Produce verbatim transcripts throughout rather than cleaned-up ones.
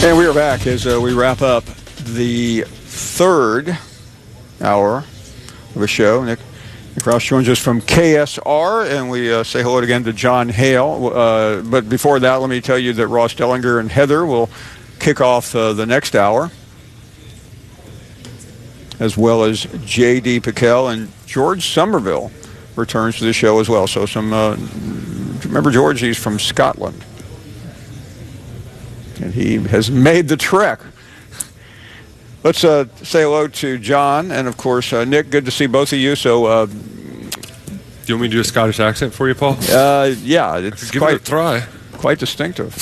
And we are back as uh, we wrap up the third hour of the show. Nick, Nick Roush joins us from K S R, and we uh, say hello again to John Hale. Uh, but before that, let me tell you that Ross Dellinger and Heather will kick off uh, the next hour, as well as J D. Piquel, and George Somerville returns to the show as well. So some, uh, remember George, he's from Scotland. And he has made the trek. Let's uh, say hello to John and, of course, uh, Nick. Good to see both of you. So, uh, do you want me to do a Scottish accent for you, Paul? Uh, yeah, it's give quite it a try. Quite distinctive.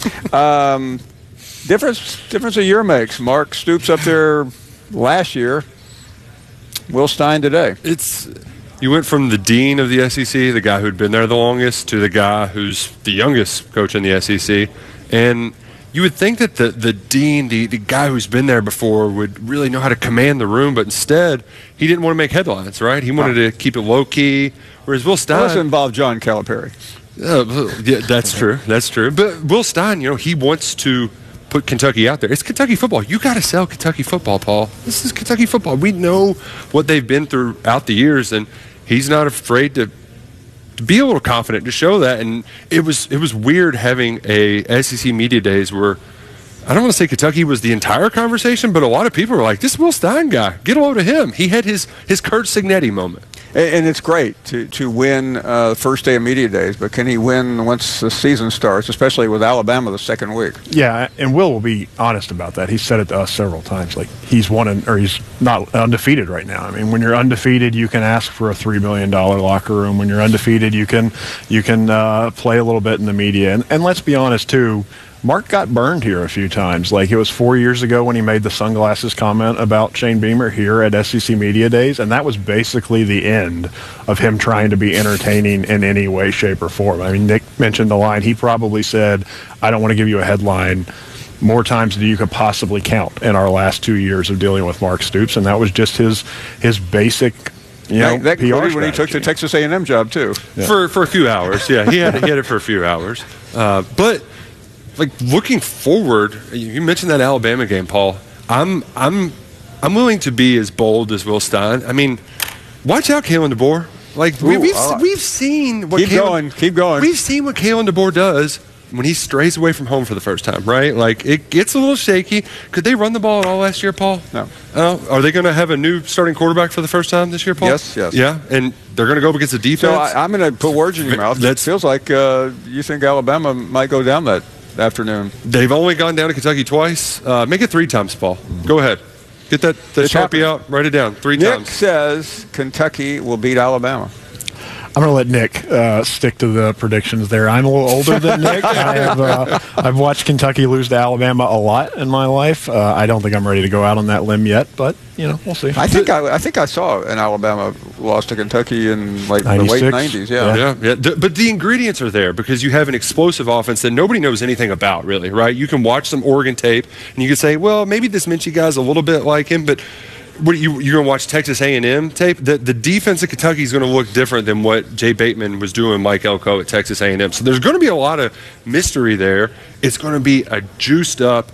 um, difference, difference a year makes. Mark Stoops up there last year. Will Stein today. It's you went from the dean of the S E C, the guy who'd been there the longest, to the guy who's the youngest coach in the S E C, and you would think that the, the dean, the, the guy who's been there before, would really know how to command the room, but instead, he didn't want to make headlines, right? He wanted to keep it low-key, whereas Will Stein... Unless it involved John Calipari. Uh, yeah, that's true. That's true. But Will Stein, you know, he wants to put Kentucky out there. It's Kentucky football. You got to sell Kentucky football, Paul. This is Kentucky football. We know what they've been throughout the years, and he's not afraid to to be a little confident to show that. And it was it was weird having a S E C media days where I don't want to say Kentucky was the entire conversation, but a lot of people were like, this Will Stein guy, get a load of him. He had his his Curt Cignetti moment. And it's great to, to win uh, the first day of media days, but can he win once the season starts, especially with Alabama the second week? Yeah, and Will will be honest about that. He's said it to us several times. Like, he's won, an, or he's not undefeated right now. I mean, when you're undefeated, you can ask for a three million dollars locker room. When you're undefeated, you can you can uh, play a little bit in the media. And, and let's be honest, too, Mark got burned here a few times. Like, it was four years ago when he made the sunglasses comment about Shane Beamer here at S E C Media Days, and that was basically the end of him trying to be entertaining in any way, shape, or form. I mean, Nick mentioned the line. He probably said, I don't want to give you a headline more times than you could possibly count in our last two years of dealing with Mark Stoops, and that was just his his basic You know, that P R included when he took the Texas A and M job, too. Yeah. For for a few hours, yeah. He had, he had it for a few hours. Uh, but, like, looking forward, you mentioned that Alabama game, Paul. I'm I'm I'm willing to be as bold as Will Stein. I mean, watch out, Kalen DeBoer. Like, Ooh, we, we've, uh, we've seen what keep Kalen, going, keep going. We've seen what Kalen DeBoer does when he strays away from home for the first time, right? Like, it gets a little shaky. Could they run the ball at all last year, Paul? No. Uh, are they going to have a new starting quarterback for the first time this year, Paul? Yes, yes. Yeah, and they're going to go up against the defense? So I, I'm going to put words in your mouth. It feels like uh, you think Alabama might go down that afternoon. They've only gone down to Kentucky twice. Uh, make it three times, Paul. Go ahead. Get that the Sharpie out. Write it down. Three Nick times. Nick says Kentucky will beat Alabama. I'm going to let Nick uh, stick to the predictions there. I'm a little older than Nick. I have, uh, I've watched Kentucky lose to Alabama a lot in my life. Uh, I don't think I'm ready to go out on that limb yet, but, you know, we'll see. I think I, I think I saw an Alabama loss to Kentucky in, like, the late nineties. Yeah. yeah. yeah, yeah. But the ingredients are there because you have an explosive offense that nobody knows anything about, really, right? You can watch some Oregon tape, and you can say, well, maybe this Minchie guy's a little bit like him, but what you, you're going to watch Texas A and M tape? The, the defense of Kentucky is going to look different than what Jay Bateman was doing, Mike Elko at Texas A and M. So there's going to be a lot of mystery there. It's going to be a juiced up,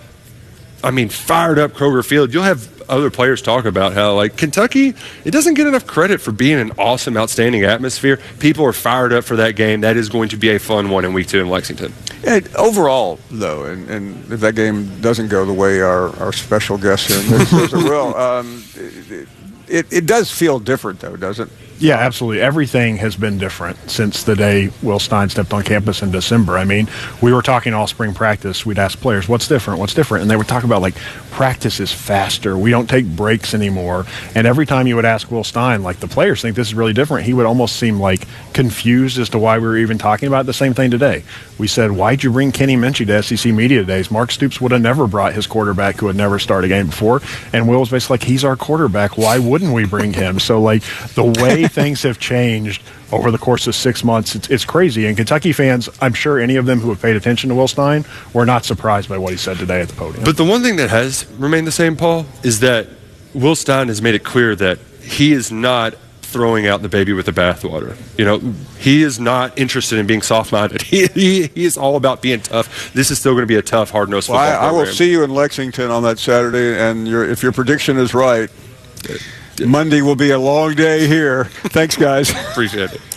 I mean, fired up Kroger Field. You'll have other players talk about how, like, Kentucky, it doesn't get enough credit for being an awesome, outstanding atmosphere. People are fired up for that game. That is going to be a fun one in week two in Lexington. And overall, though, and, and if that game doesn't go the way our, our special guest here says it will, um, it, it, it does feel different, though, doesn't it? Yeah, absolutely. Everything has been different since the day Will Stein stepped on campus in December. I mean, we were talking all spring practice. We'd ask players, what's different? What's different? And they would talk about, like, practice is faster. We don't take breaks anymore. And every time you would ask Will Stein, like, the players think this is really different, he would almost seem, like, confused as to why we were even talking about the same thing today. We said, why'd you bring Kenny Minchie to S E C Media Days? Mark Stoops would have never brought his quarterback who had never started a game before. And Will was basically like, he's our quarterback. Why wouldn't we bring him? So, like, the way things have changed over the course of six months, it's, it's crazy. And Kentucky fans, I'm sure any of them who have paid attention to Will Stein were not surprised by what he said today at the podium. But the one thing that has remained the same, Paul, is that Will Stein has made it clear that he is not throwing out the baby with the bathwater. You know, he is not interested in being soft-minded. He, he, he is all about being tough. This is still going to be a tough, hard-nosed well, football I, I program. will see you in Lexington on that Saturday, and your, if your prediction is right, Monday will be a long day here. Thanks, guys. Appreciate it.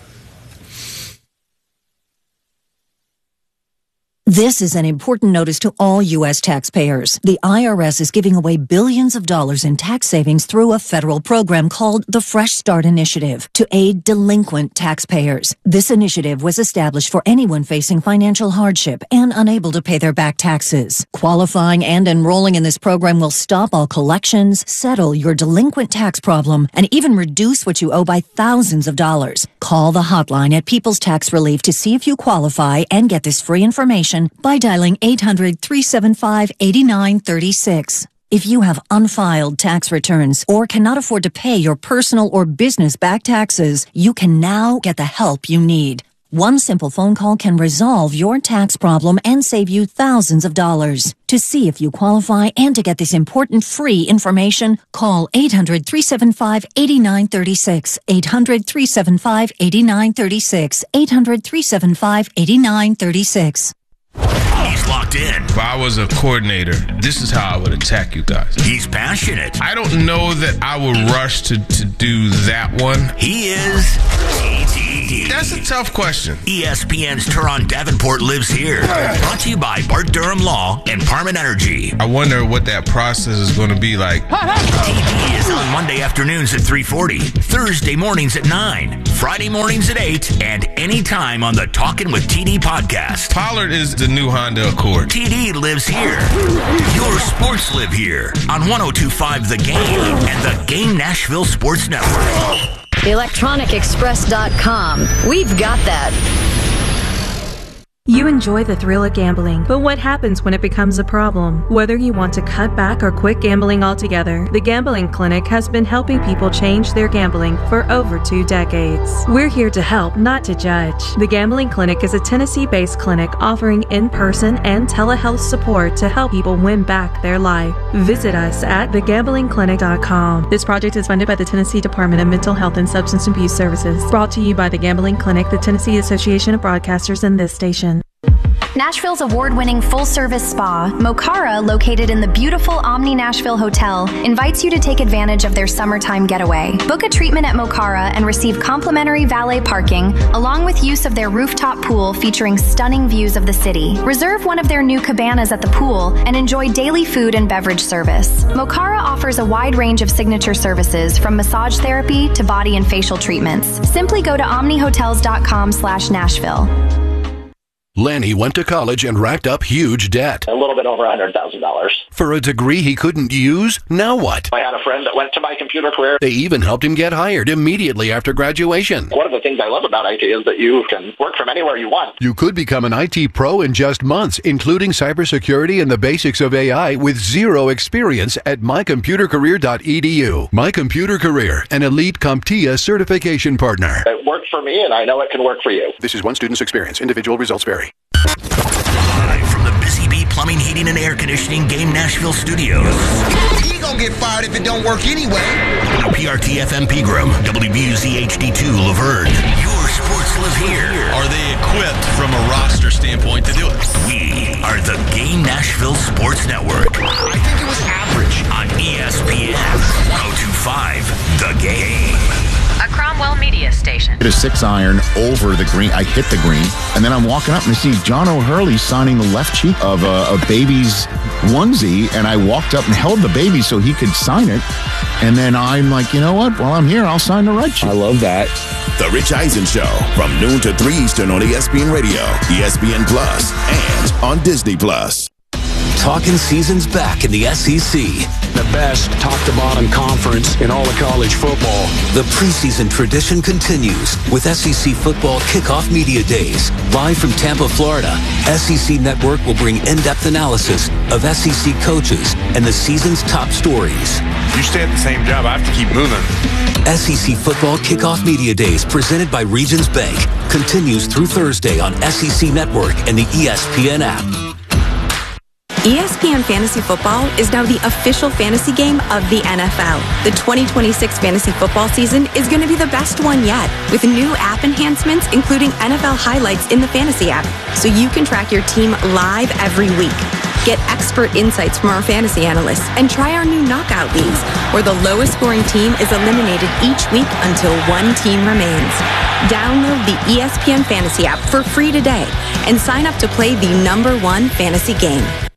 This is an important notice to all U S taxpayers. The I R S is giving away billions of dollars in tax savings through a federal program called the Fresh Start Initiative to aid delinquent taxpayers. This initiative was established for anyone facing financial hardship and unable to pay their back taxes. Qualifying and enrolling in this program will stop all collections, settle your delinquent tax problem, and even reduce what you owe by thousands of dollars. Call the hotline at People's Tax Relief to see if you qualify and get this free information by dialing eight hundred, three seven five, eight nine three six. If you have unfiled tax returns or cannot afford to pay your personal or business back taxes, you can now get the help you need. One simple phone call can resolve your tax problem and save you thousands of dollars. To see if you qualify and to get this important free information, call eight hundred, three seven five, eight nine three six, eight hundred, three seven five, eight nine three six, eight hundred, three seven five, eight nine three six. He's locked in. If I was a coordinator, this is how I would attack you guys. He's passionate. I don't know that I would rush to, to do that one. He is T T D. That's a tough question. E S P N's Turon Davenport lives here. Brought to you by Bart Durham Law and Parman Energy. I wonder what that process is going to be like. T D is on Monday afternoons at three forty, Thursday mornings at nine, Friday mornings at eight, and anytime on the Talkin' with T D podcast. Pollard is the new Honda Accord. T D lives here. Your sports live here on one oh two point five The Game and the Game Nashville Sports Network. electronic express dot com. We've got that. You enjoy the thrill of gambling, but what happens when it becomes a problem? Whether you want to cut back or quit gambling altogether, the Gambling Clinic has been helping people change their gambling for over two decades. We're here to help, not to judge. The Gambling Clinic is a Tennessee-based clinic offering in-person and telehealth support to help people win back their life. Visit us at the gambling clinic dot com. This project is funded by the Tennessee Department of Mental Health and Substance Abuse Services. Brought to you by the Gambling Clinic, the Tennessee Association of Broadcasters, and this station. Nashville's award-winning full-service spa, Mokara, located in the beautiful Omni Nashville Hotel, invites you to take advantage of their summertime getaway. Book a treatment at Mokara and receive complimentary valet parking, along with use of their rooftop pool featuring stunning views of the city. Reserve one of their new cabanas at the pool and enjoy daily food and beverage service. Mokara offers a wide range of signature services, from massage therapy to body and facial treatments. Simply go to omni hotels dot com slash Nashville. Lanny went to college and racked up huge debt. A little bit over one hundred thousand dollars. For a degree he couldn't use? Now what? I had a friend that went to my computer career. They even helped him get hired immediately after graduation. One of the things I love about I T is that you can work from anywhere you want. You could become an I T pro in just months, including cybersecurity and the basics of A I with zero experience at my computer career dot e d u. My Computer Career, an elite CompTIA certification partner. It worked for me, and I know it can work for you. This is one student's experience. Individual results vary. Live from the Busy Bee Plumbing, Heating, and Air Conditioning Game Nashville Studios. He gonna get fired if it don't work anyway. W P R T F M Pegram, W B U Z H D two Laverne. Your sports live here. Are they equipped from a roster standpoint to do it? We are the Game Nashville Sports Network. I think it was average. On E S P N one oh two point five The Game. A Cromwell Media Station. Hit a six iron over the green. I hit the green, and then I'm walking up and I see John O'Hurley signing the left cheek of a, a baby's onesie, and I walked up and held the baby so he could sign it. And then I'm like, you know what? While I'm here, I'll sign the right cheek. I love that. The Rich Eisen Show from noon to three Eastern on E S P N Radio, E S P N Plus, and on Disney Plus. Talking season's back in the S E C. The best top-to-bottom conference in all of college football. The preseason tradition continues with S E C Football Kickoff Media Days. Live from Tampa, Florida, S E C Network will bring in-depth analysis of S E C coaches and the season's top stories. You stay at the same job, I have to keep moving. S E C Football Kickoff Media Days, presented by Regions Bank, continues through Thursday on S E C Network and the E S P N app. E S P N Fantasy Football is now the official fantasy game of the N F L. The twenty twenty-six fantasy football season is going to be the best one yet, with new app enhancements, including N F L highlights in the fantasy app, so you can track your team live every week. Get expert insights from our fantasy analysts and try our new knockout leagues, where the lowest scoring team is eliminated each week until one team remains. Download the E S P N Fantasy app for free today and sign up to play the number one fantasy game.